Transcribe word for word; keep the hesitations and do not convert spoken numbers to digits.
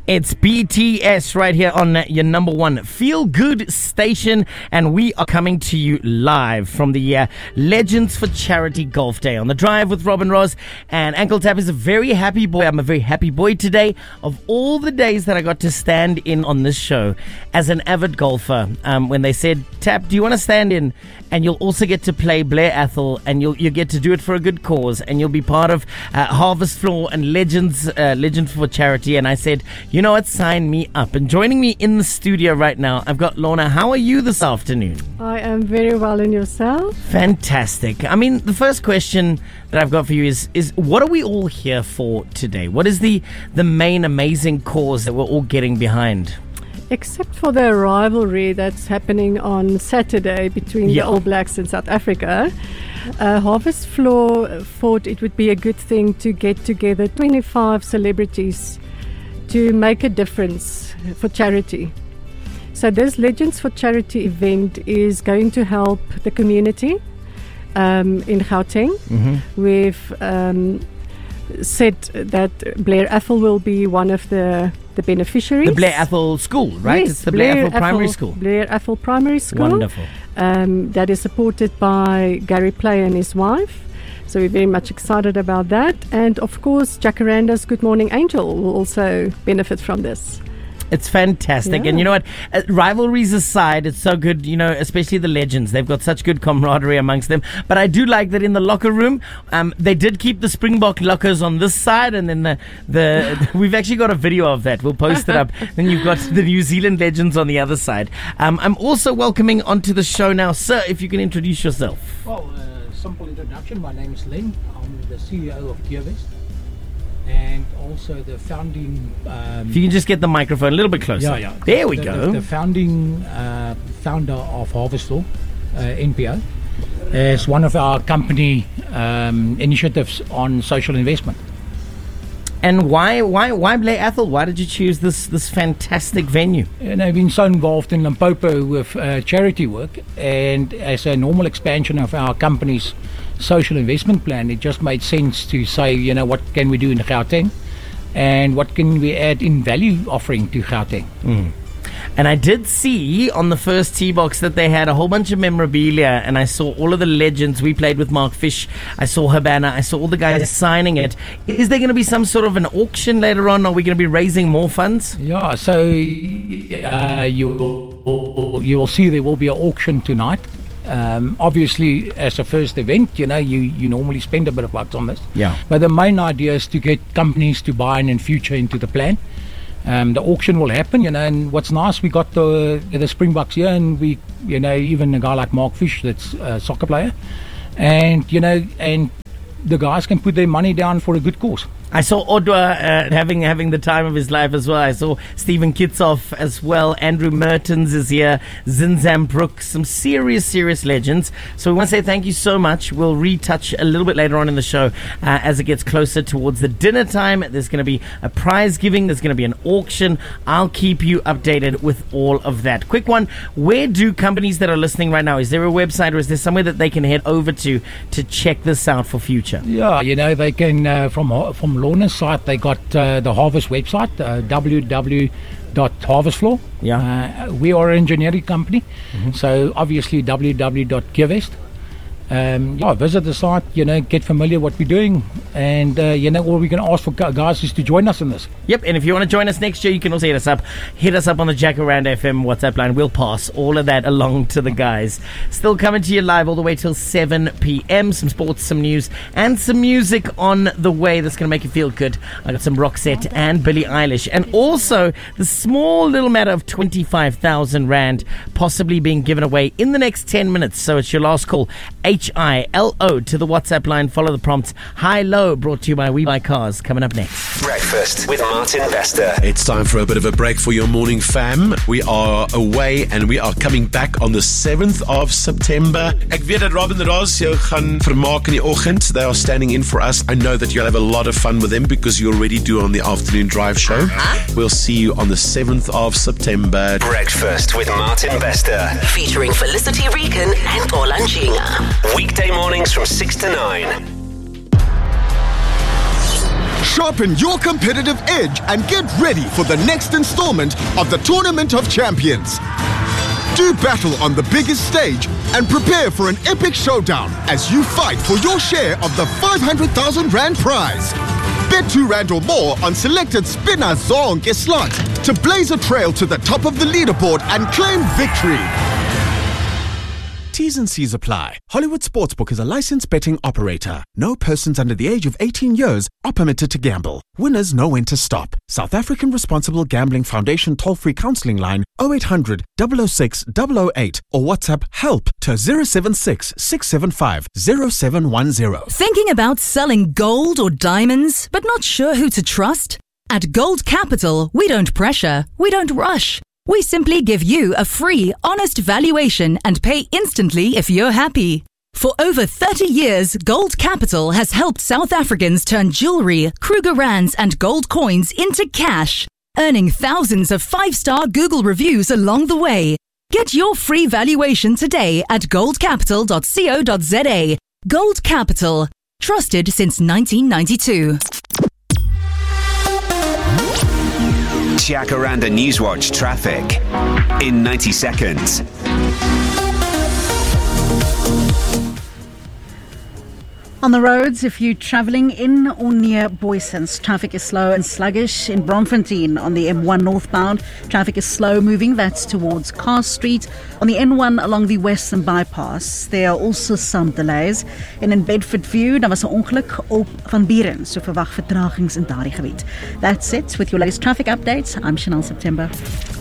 It's B T S right here on your number one feel-good station, and we are coming to you live from the uh, Legends for Charity Golf Day on the Drive with Robin Ross. And Uncle Tap is a very happy boy. I'm a very happy boy today. Of all the days that I got to stand in on this show as an avid golfer, um, when they said, Tap, do you want to stand in? And you'll also get to play Blair Athol, and you'll you get to do it for a good cause, and you'll be part of uh, Harvest Floor and Legends uh, Legend for Charity. And I said, you know what, sign me up. And joining me in the studio right now, I've got Lorna. How are you this afternoon? I am very well, and yourself? Fantastic. I mean, the first question that I've got for you is is what are we all here for today? What is the the main amazing cause that we're all getting behind? Except for the rivalry that's happening on Saturday between Yeah. the All Blacks and South Africa, uh, Harvest Floor thought it would be a good thing to get together twenty-five celebrities to make a difference for charity. So this Legends for Charity event is going to help the community um, in Gauteng. Mm-hmm. We've um, said that Blair Athol will be one of the, the beneficiaries. The Blair Athol School, right? Yes, it's the Blair, Athol Primary School. Blair Athol Primary School. Wonderful. Um, that is supported by Gary Player and his wife. So we're very much excited about that. And of course, Jacaranda's Good Morning Angel will also benefit from this. It's fantastic. Yeah. And you know what? Uh, rivalries aside, it's so good, you know, especially the legends. They've got such good camaraderie amongst them. But I do like that in the locker room, um, they did keep the Springbok lockers on this side. And then the, the we've actually got a video of that. We'll post it up. Then you've got the New Zealand legends on the other side. Um, I'm also welcoming onto the show now, sir, if you can introduce yourself. Well, uh, simple introduction. My name is Len. I'm the C E O of GearVest, and also the founding. Um, If you can just get the microphone a little bit closer. yeah, yeah. There we the, go. The, the founding uh, founder of Harvest Floor, uh, N P O, as one of our company um, initiatives on social investment. And why, why, why Blair Athol? Why did you choose this this fantastic venue? And I've been so involved in Limpopo with uh, charity work, and as a normal expansion of our company's social investment plan, it just made sense to say, you know, what can we do in Gauteng, and what can we add in value offering to Gauteng. Mm. And I did see on the first tee box that they had a whole bunch of memorabilia, and I saw all of the legends. We played with Mark Fish. I saw Habana. I saw all the guys signing it. Is there going to be some sort of an auction later on? Are we going to be raising more funds? Yeah, so uh, you will, you will see there will be an auction tonight. Um, obviously, as a first event, you know, you, you normally spend a bit of bucks on this. Yeah. But the main idea is to get companies to buy in and future into the plan. Um, the auction will happen, you know, and what's nice, we got the the Springboks here, and we, you know, even a guy like Mark Fish, that's a soccer player, and, you know, and the guys can put their money down for a good cause. I saw Odwa uh, having having the time of his life as well. I saw Stephen Kitsoff as well. Andrew Mertens is here. Zinzam Brooks. Some serious, serious legends. So we want to say thank you so much. We'll retouch a little bit later on in the show uh, as it gets closer towards the dinner time. There's going to be a prize giving. There's going to be an auction. I'll keep you updated with all of that. Quick one. Where do companies that are listening right now, is there a website or is there somewhere that they can head over to to check this out for future? Yeah, you know, they can, uh, from from Lorna's site, they got uh, the Harvest website, uh, w w w dot harvest floor. Yeah. Uh, we are an engineering company, Mm-hmm. so obviously w w w dot gearvest. Um, yeah, visit the site, you know, get familiar what we're doing, and uh, you know, all we can ask for gu- guys is to join us in this. Yep, and if you want to join us next year, you can also hit us up. Hit us up on the Jacaranda F M WhatsApp line. We'll pass all of that along to the guys. Still coming to you live all the way till seven p.m. Some sports, some news, and some music on the way that's going to make you feel good. I got some Roxette and Billie Eilish. And also the small little matter of twenty-five thousand Rand possibly being given away in the next ten minutes. So it's your last call. H I L O to the WhatsApp line. Follow the prompts. High Low, brought to you by We Buy Cars. Coming up next. Breakfast with Martin Bester. It's time for a bit of a break for your morning fam. We are away and we are coming back on the seventh of September. Ek weet dat Robin Ross jou gaan vermaak in die oggend. They are standing in for us. I know that you'll have a lot of fun with them because you already do on the afternoon drive show. Uh-huh. We'll see you on the seventh of September. Breakfast with Martin Bester. Featuring Felicity Regan and Olanjinga. Weekday mornings from six to nine. Sharpen your competitive edge and get ready for the next installment of the Tournament of Champions. Do battle on the biggest stage and prepare for an epic showdown as you fight for your share of the five hundred thousand rand prize. Bet two rand or more on selected Spinner Zonke slots to blaze a trail to the top of the leaderboard and claim victory. T's and C's apply. Hollywood Sportsbook is a licensed betting operator. No persons under the age of eighteen years are permitted to gamble. Winners know when to stop. South African Responsible Gambling Foundation toll-free counselling line oh eight hundred, double oh six, double oh eight or WhatsApp HELP to zero seven six, six seven five, zero seven one zero. Thinking about selling gold or diamonds, but not sure who to trust? At Gold Capital, we don't pressure, we don't rush. We simply give you a free, honest valuation and pay instantly if you're happy. For over thirty years, Gold Capital has helped South Africans turn jewelry, Kruger Rands and gold coins into cash, earning thousands of five-star Google reviews along the way. Get your free valuation today at gold capital dot co dot za. Gold Capital, trusted since nineteen ninety-two. Jacaranda Newswatch traffic in ninety seconds. On the roads, if you're travelling in or near Boysens, traffic is slow and sluggish. In Bromfontein on the M one northbound, traffic is slow moving. That's towards Carr Street. On the N one along the Western Bypass, there are also some delays. En in Bedford View, daar was 'n ongeluk op Van Buren, so verwag vertragings in daardie gebied. That's it with your latest traffic updates. I'm Chanel September.